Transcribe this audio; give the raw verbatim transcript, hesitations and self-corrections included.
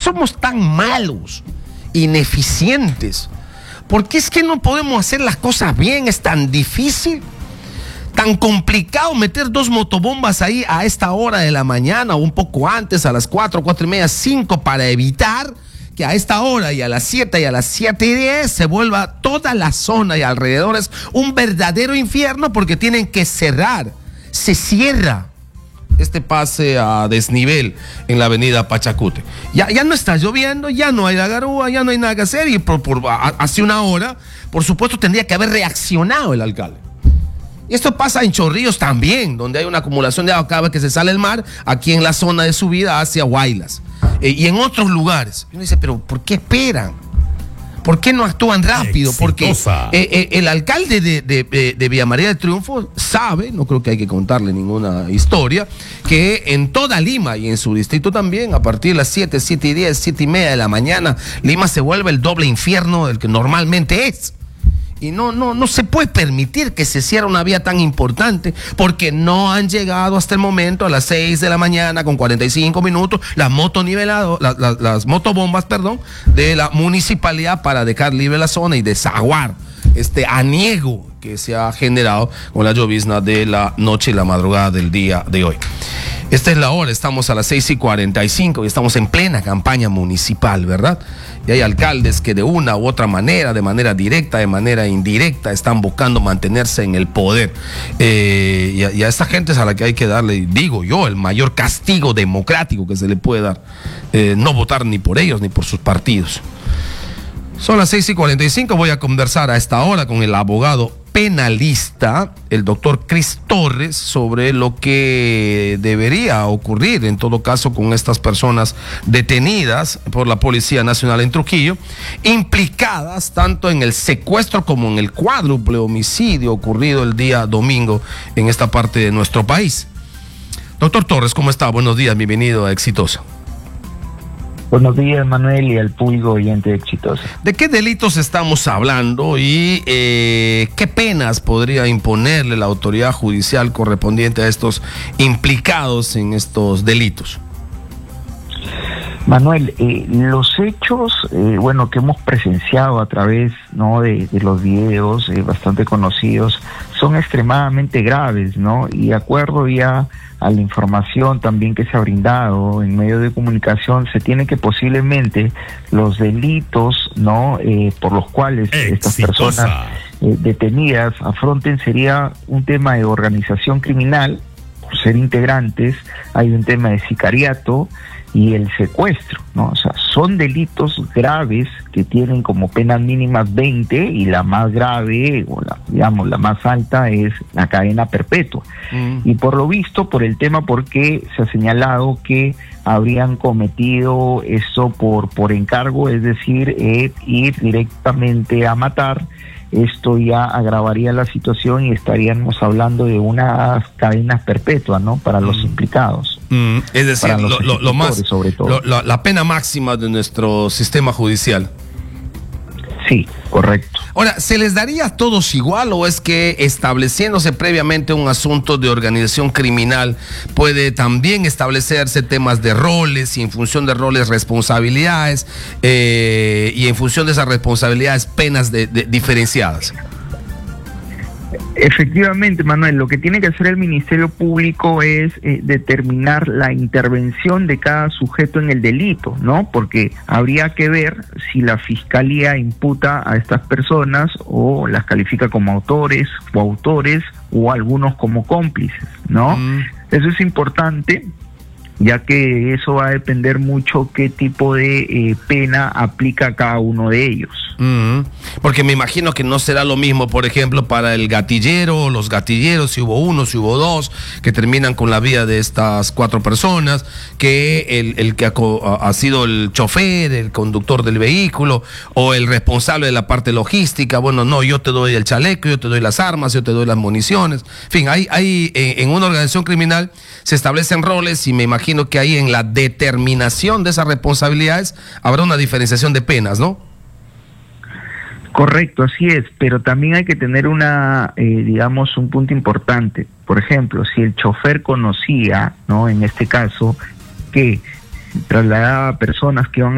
somos tan malos, ineficientes? ¿Por qué es que no podemos hacer las cosas bien? Es tan difícil, tan complicado meter dos motobombas ahí a esta hora de la mañana o un poco antes, a las cuatro, cuatro y media, cinco, para evitar que a esta hora y a las siete y a las siete y diez se vuelva toda la zona y alrededores un verdadero infierno, porque tienen que cerrar. Se cierra este pase a desnivel en la avenida Pachacute. Ya, ya no está lloviendo, ya no hay la garúa, ya no hay nada que hacer, y por, por, a, hace una hora, por supuesto, tendría que haber reaccionado el alcalde. Y esto pasa en Chorrillos también, donde hay una acumulación de agua cada vez que se sale el mar, aquí en la zona de subida hacia Huaylas. Eh, y en otros lugares. Uno dice, pero ¿por qué esperan? ¿Por qué no actúan rápido? Exitosa. Porque eh, eh, el alcalde de, de, de, de Villa María del Triunfo sabe, no creo que hay que contarle ninguna historia, que en toda Lima y en su distrito también, a partir de las siete, siete y diez, siete y media de la mañana, Lima se vuelve el doble infierno del que normalmente es. Y no, no, no se puede permitir que se cierre una vía tan importante, porque no han llegado hasta el momento a las seis de la mañana con cuarenta y cinco minutos las motonivelados, las, las, las motobombas, perdón, de la municipalidad para dejar libre la zona y desaguar este aniego que se ha generado con la llovizna de la noche y la madrugada del día de hoy. Esta es la hora, estamos a las seis y cuarenta y cinco y estamos en plena campaña municipal, ¿verdad? Y hay alcaldes que de una u otra manera, de manera directa, de manera indirecta, están buscando mantenerse en el poder. Eh, y, a, y a esta gente es a la que hay que darle, digo yo, el mayor castigo democrático que se le puede dar. Eh, no votar ni por ellos ni por sus partidos. Son las seis y cuarenta y cinco, voy a conversar a esta hora con el abogado penalista, el doctor Cris Torres, sobre lo que debería ocurrir en todo caso con estas personas detenidas por la Policía Nacional en Trujillo, implicadas tanto en el secuestro como en el cuádruple homicidio ocurrido el día domingo en esta parte de nuestro país. Doctor Torres, ¿cómo está? Buenos días, bienvenido a Exitosa. Buenos días, Manuel, y al público oyente Exitosa. ¿De qué delitos estamos hablando y eh, qué penas podría imponerle la autoridad judicial correspondiente a estos implicados en estos delitos? Manuel, eh, los hechos, eh, bueno, que hemos presenciado a través, ¿no?, de, de los videos eh, bastante conocidos, son extremadamente graves, ¿no? Y de acuerdo ya a la información también que se ha brindado en medios de comunicación, se tiene que posiblemente los delitos, ¿no?, eh, por los cuales Exitosa. Estas personas eh, detenidas afronten, sería un tema de organización criminal, por ser integrantes, hay un tema de sicariato y el secuestro, ¿no? O sea, son delitos graves que tienen como penas mínimas veinte, y la más grave, o la, digamos, la más alta es la cadena perpetua. Mm. Y por lo visto, por el tema, porque se ha señalado que habrían cometido esto por, por encargo, es decir, eh, ir directamente a matar. Esto ya agravaría la situación y estaríamos hablando de unas cadenas perpetuas, ¿no?, para los mm. implicados. Mm, es decir, lo, lo, lo más, sobre todo. Lo, lo, la pena máxima de nuestro sistema judicial. Sí, correcto. Ahora, ¿se les daría a todos igual, o es que estableciéndose previamente un asunto de organización criminal puede también establecerse temas de roles, y en función de roles responsabilidades, eh, y en función de esas responsabilidades penas de, de, diferenciadas? Efectivamente, Manuel, lo que tiene que hacer el Ministerio Público es eh, determinar la intervención de cada sujeto en el delito, ¿no? Porque habría que ver si la Fiscalía imputa a estas personas o las califica como autores, coautores o algunos como cómplices, ¿no? Mm. Eso es importante, ya que eso va a depender mucho qué tipo de eh, pena aplica cada uno de ellos. Mm-hmm. Porque me imagino que no será lo mismo, por ejemplo, para el gatillero, los gatilleros, si hubo uno, si hubo dos, que terminan con la vida de estas cuatro personas, que el, el que ha, ha sido el chofer, el conductor del vehículo, o el responsable de la parte logística. Bueno, no, yo te doy el chaleco, yo te doy las armas, yo te doy las municiones. En fin, hay, hay en, en una organización criminal se establecen roles, y me imagino que ahí en la determinación de esas responsabilidades habrá una diferenciación de penas, ¿no? Correcto, así es, pero también hay que tener una, eh, digamos, un punto importante. Por ejemplo, si el chofer conocía, ¿no?, en este caso, que trasladaba a personas que van